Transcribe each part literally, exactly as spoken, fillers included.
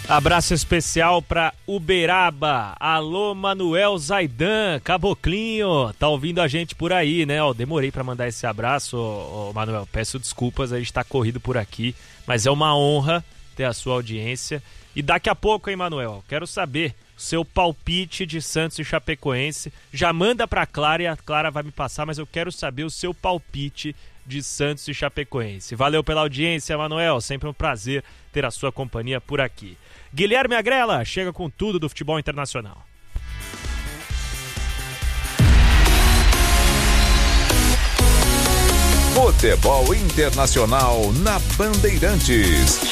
Abraço especial para Uberaba. Alô, Manuel Zaidan, Caboclinho, tá ouvindo a gente por aí, né? Ó, demorei para mandar esse abraço, ó, ó, Manuel, peço desculpas, a gente tá corrido por aqui, mas é uma honra ter a sua audiência. E daqui a pouco, hein, Manuel, quero saber o seu palpite de Santos e Chapecoense. Já manda pra Clara e a Clara vai me passar, mas eu quero saber o seu palpite de Santos e Chapecoense. Valeu pela audiência, Manuel, sempre um prazer ter a sua companhia por aqui. Guilherme Agrela chega com tudo do futebol internacional. Futebol Internacional na Bandeirantes.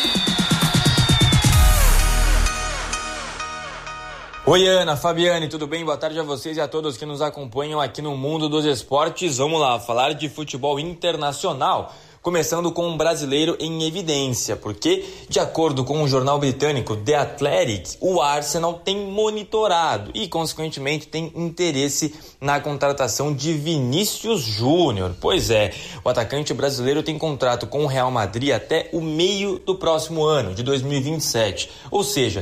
Oi, Ana, Fabiane, tudo bem? Boa tarde a vocês e a todos que nos acompanham aqui no Mundo dos Esportes. Vamos lá, falar de futebol internacional. Começando com um brasileiro em evidência, porque, de acordo com o jornal britânico The Athletic, o Arsenal tem monitorado e, consequentemente, tem interesse na contratação de Vinícius Júnior. Pois é, o atacante brasileiro tem contrato com o Real Madrid até o meio do próximo ano, de dois mil e vinte e sete, ou seja,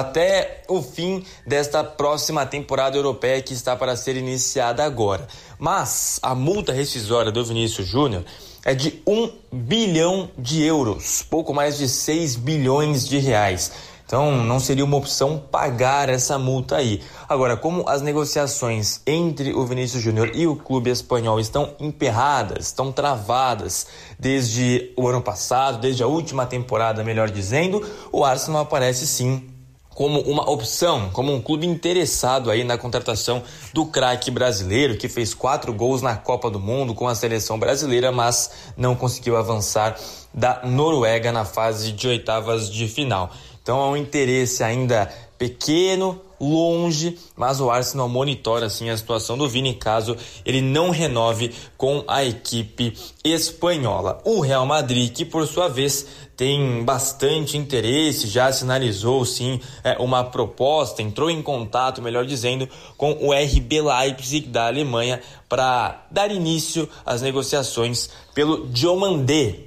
até o fim desta próxima temporada europeia que está para ser iniciada agora. Mas a multa rescisória do Vinícius Júnior é de um bilhão de euros, pouco mais de seis bilhões de reais. Então não seria uma opção pagar essa multa aí. Agora, como as negociações entre o Vinícius Júnior e o clube espanhol estão emperradas, estão travadas desde o ano passado, desde a última temporada, melhor dizendo, o Arsenal aparece sim como uma opção, como um clube interessado aí na contratação do craque brasileiro, que fez quatro gols na Copa do Mundo com a seleção brasileira, mas não conseguiu avançar da Noruega na fase de oitavas de final. Então é um interesse ainda pequeno, longe, mas o Arsenal monitora assim a situação do Vini caso ele não renove com a equipe espanhola. O Real Madrid, que por sua vez tem bastante interesse, já sinalizou sim é, uma proposta, entrou em contato, melhor dizendo, com o R B Leipzig da Alemanha para dar início às negociações pelo Diomandé.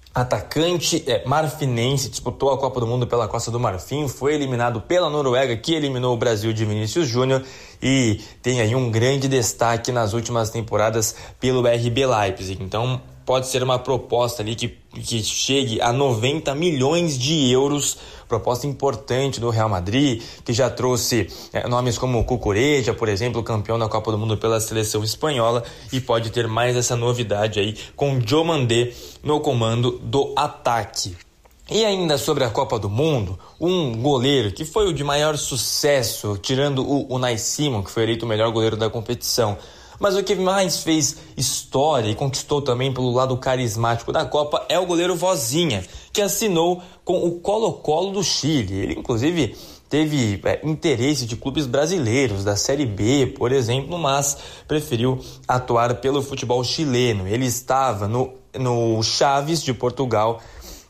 Atacante é, marfinense, disputou a Copa do Mundo pela Costa do Marfim, foi eliminado pela Noruega, que eliminou o Brasil de Vinícius Júnior, e tem aí um grande destaque nas últimas temporadas pelo R B Leipzig. Então pode ser uma proposta ali que, que chegue a noventa milhões de euros, proposta importante do Real Madrid, que já trouxe é, nomes como Cucurella, por exemplo, campeão da Copa do Mundo pela seleção espanhola, e pode ter mais essa novidade aí com Diomandé no comando do ataque. E ainda sobre a Copa do Mundo, um goleiro que foi o de maior sucesso, tirando o Unai Simon, que foi eleito o melhor goleiro da competição, mas o que mais fez história e conquistou também pelo lado carismático da Copa é o goleiro Vozinha, que assinou com o Colo-Colo do Chile. Ele, inclusive, teve é, interesse de clubes brasileiros, da Série B, por exemplo, mas preferiu atuar pelo futebol chileno. Ele estava no, no Chaves de Portugal,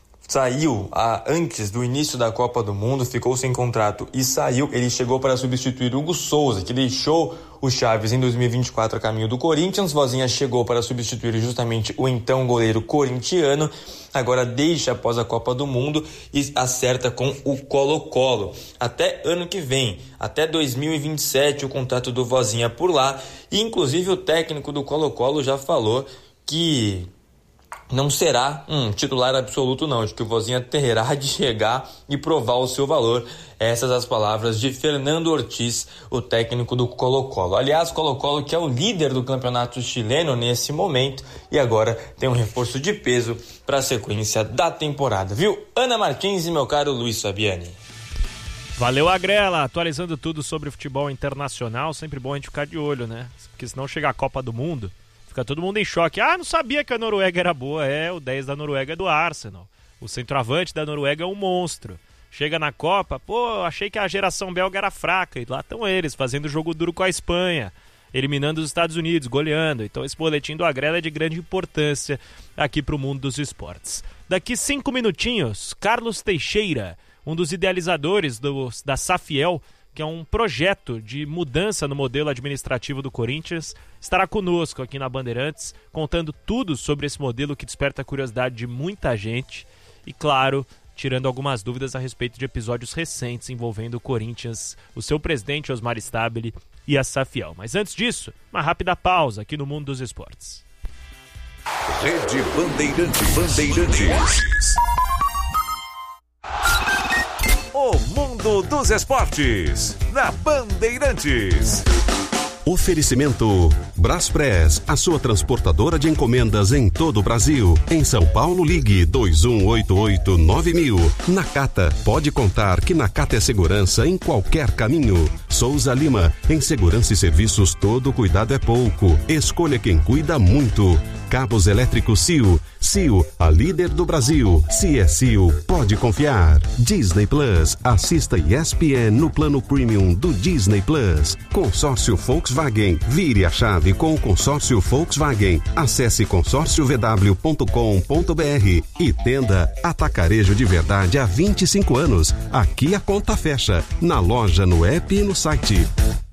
saiu ah, antes do início da Copa do Mundo, ficou sem contrato e saiu. Ele chegou para substituir Hugo Souza, que deixou o Chaves em dois mil e vinte e quatro a caminho do Corinthians. Vozinha chegou para substituir justamente o então goleiro corintiano, agora deixa após a Copa do Mundo e acerta com o Colo-Colo. Até ano que vem, até dois mil e vinte e sete, o contrato do Vozinha por lá, e inclusive o técnico do Colo-Colo já falou que não será um titular absoluto não, de que o Vozinha terá de chegar e provar o seu valor. Essas as palavras de Fernando Ortiz, o técnico do Colo-Colo. Aliás, Colo-Colo que é o líder do campeonato chileno nesse momento e agora tem um reforço de peso para a sequência da temporada, viu? Ana Martins e meu caro Luiz Fabiani. Valeu, Agrela, atualizando tudo sobre futebol internacional, sempre bom a gente ficar de olho, né? Porque senão chega a Copa do Mundo, fica todo mundo em choque. Ah, não sabia que a Noruega era boa. É, o dez da Noruega é do Arsenal. O centroavante da Noruega é um monstro. Chega na Copa, pô, achei que a geração belga era fraca. E lá estão eles, fazendo jogo duro com a Espanha, eliminando os Estados Unidos, goleando. Então esse boletim do Agrela é de grande importância aqui para o mundo dos esportes. Daqui cinco minutinhos, Carlos Teixeira, um dos idealizadores do, da Safiel, que é um projeto de mudança no modelo administrativo do Corinthians, estará conosco aqui na Bandeirantes, contando tudo sobre esse modelo que desperta a curiosidade de muita gente e, claro, tirando algumas dúvidas a respeito de episódios recentes envolvendo o Corinthians, o seu presidente Osmar Stabile e a Safiel. Mas antes disso, uma rápida pausa aqui no Mundo dos Esportes. Rede Bandeirantes. Bandeirantes. O Mundo dos Esportes, na Bandeirantes. Oferecimento Braspress, a sua transportadora de encomendas em todo o Brasil. Em São Paulo, ligue dois um oito oito nove mil. Nakata, pode contar que Nakata é segurança em qualquer caminho. Souza Lima, em segurança e serviços todo cuidado é pouco. Escolha quem cuida muito. Cabos elétricos C I O. C I O, a líder do Brasil. Se é C I O, pode confiar. Disney Plus, assista E S P N no plano premium do Disney Plus. Consórcio Volkswagen, vire a chave com o consórcio Volkswagen. Acesse consórcio v w ponto com ponto b r e tenda Atacarejo de Verdade há vinte e cinco anos. Aqui a conta fecha, na loja, no app e no site.